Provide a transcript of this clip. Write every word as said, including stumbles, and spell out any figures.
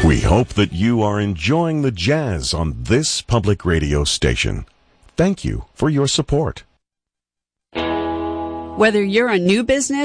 We hope that you are enjoying the jazz on this public radio station. Thank you for your support. Whether you're a new business